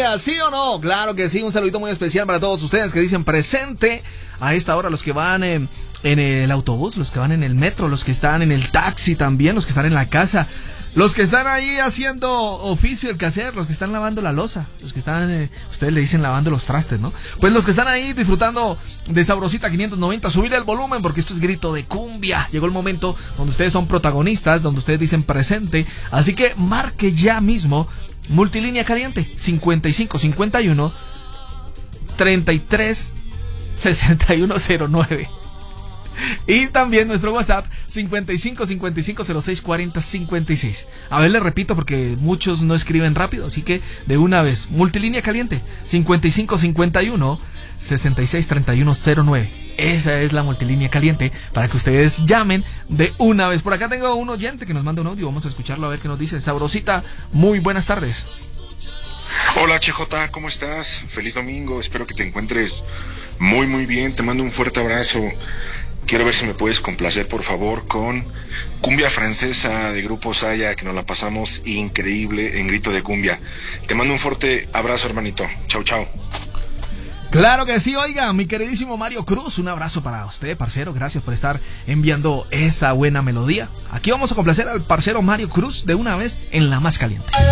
día, ¿sí o no? Claro que sí, un saludito muy especial para todos ustedes que dicen presente a esta hora, los que van en el autobús, los que van en el metro, los que están en el taxi también, los que están en la casa, los que están ahí haciendo oficio, el quehacer, los que están lavando la loza, los que están, ustedes le dicen lavando los trastes, ¿no? Pues los que están ahí disfrutando de Sabrosita 590, subir el volumen porque esto es grito de cumbia. Llegó el momento donde ustedes son protagonistas, donde ustedes dicen presente, así que marque ya mismo Multilínea Caliente 5551 33 6109. Y también nuestro WhatsApp 55 55 06 40 56. A ver, le repito porque muchos no escriben rápido, así que de una vez, Multilínea Caliente 55 51 66 31 09. Esa es la Multilínea Caliente para que ustedes llamen de una vez. Por acá tengo un oyente que nos manda un audio, vamos a escucharlo a ver qué nos dice. Sabrosita, muy buenas tardes. Hola HJ, ¿cómo estás? Feliz domingo, espero que te encuentres muy bien, te mando un fuerte abrazo. Quiero ver si me puedes complacer por favor con Cumbia Francesa de Grupo Saya, que nos la pasamos increíble en Grito de Cumbia. Te mando un fuerte abrazo, hermanito. Chau. Claro que sí, oiga, mi queridísimo Mario Cruz, un abrazo para usted, parcero, gracias por estar enviando esa buena melodía. Aquí vamos a complacer al parcero Mario Cruz de una vez en la más caliente.